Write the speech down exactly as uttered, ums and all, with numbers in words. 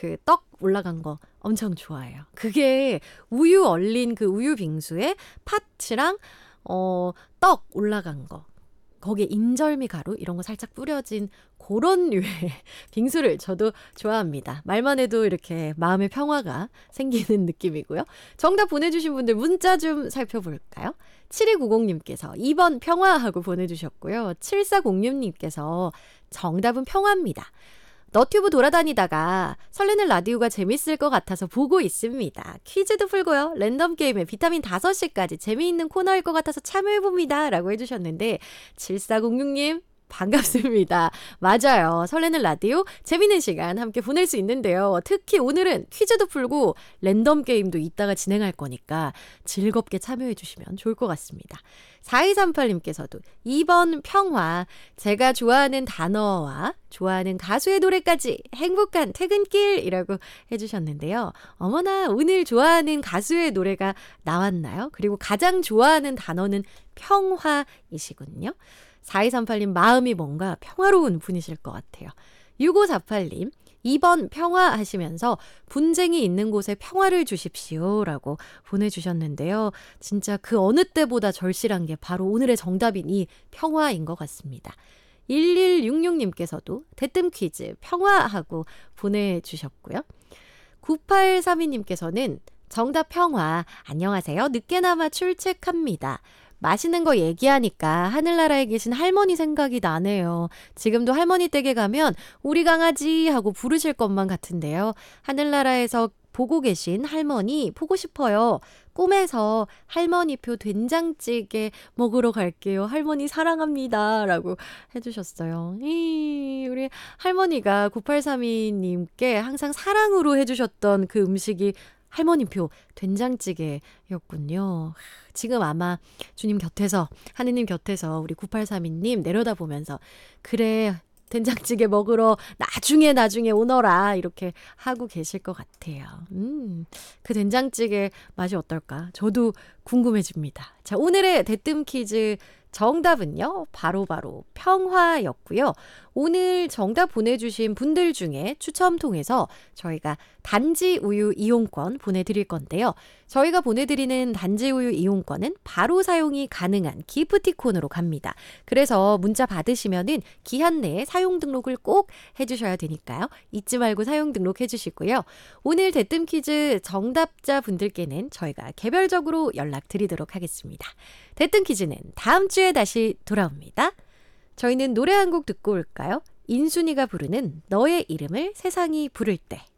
그 떡 올라간 거 엄청 좋아해요. 그게 우유 얼린 그 우유 빙수에 팥이랑 어, 떡 올라간 거. 거기에 인절미 가루 이런 거 살짝 뿌려진 그런 류의 빙수를 저도 좋아합니다. 말만 해도 이렇게 마음의 평화가 생기는 느낌이고요. 정답 보내주신 분들 문자 좀 살펴볼까요? 칠이구공님께서 이 번 평화하고 보내주셨고요. 칠사공육님께서 정답은 평화입니다. 너튜브 돌아다니다가 설레는 라디오가 재밌을 것 같아서 보고 있습니다. 퀴즈도 풀고요. 랜덤 게임에 비타민 다섯 시까지 재미있는 코너일 것 같아서 참여해봅니다. 라고 해주셨는데 칠사공육님 반갑습니다. 맞아요. 설레는 라디오 재미있는 시간 함께 보낼 수 있는데요. 특히 오늘은 퀴즈도 풀고 랜덤 게임도 이따가 진행할 거니까 즐겁게 참여해 주시면 좋을 것 같습니다. 사이삼팔님께서도 이 번 평화, 제가 좋아하는 단어와 좋아하는 가수의 노래까지 행복한 퇴근길이라고 해주셨는데요. 어머나, 오늘 좋아하는 가수의 노래가 나왔나요? 그리고 가장 좋아하는 단어는 평화이시군요. 사이삼팔님 마음이 뭔가 평화로운 분이실 것 같아요. 육오사팔님 이 번 평화 하시면서 분쟁이 있는 곳에 평화를 주십시오 라고 보내주셨는데요. 진짜 그 어느 때보다 절실한 게 바로 오늘의 정답인 이 평화인 것 같습니다. 일일육육님께서도 대뜸 퀴즈 평화하고 보내주셨고요. 구팔삼이님께서는 정답 평화, 안녕하세요. 늦게나마 출첵합니다. 맛있는 거 얘기하니까 하늘나라에 계신 할머니 생각이 나네요. 지금도 할머니 댁에 가면 우리 강아지 하고 부르실 것만 같은데요. 하늘나라에서 보고 계신 할머니 보고 싶어요. 꿈에서 할머니표 된장찌개 먹으러 갈게요. 할머니 사랑합니다. 라고 해주셨어요. 이 우리 할머니가 구팔삼이님께 항상 사랑으로 해주셨던 그 음식이 할머니표 된장찌개였군요. 지금 아마 주님 곁에서, 하느님 곁에서 우리 구팔삼이님 내려다보면서 그래, 된장찌개 먹으러 나중에 나중에 오너라 이렇게 하고 계실 것 같아요. 음, 그 된장찌개 맛이 어떨까? 저도 궁금해집니다. 자, 오늘의 대뜸 퀴즈 정답은요, 바로바로 바로 평화였고요. 오늘 정답 보내주신 분들 중에 추첨 통해서 저희가 단지 우유 이용권 보내드릴 건데요. 저희가 보내드리는 단지 우유 이용권은 바로 사용이 가능한 기프티콘으로 갑니다. 그래서 문자 받으시면은 기한 내에 사용 등록을 꼭 해주셔야 되니까요. 잊지 말고 사용 등록해 주시고요. 오늘 대뜸 퀴즈 정답자 분들께는 저희가 개별적으로 연락드리도록 하겠습니다. 대뜸 퀴즈는 다음 주에 다시 돌아옵니다. 저희는 노래 한 곡 듣고 올까요? 인순이가 부르는 너의 이름을 세상이 부를 때.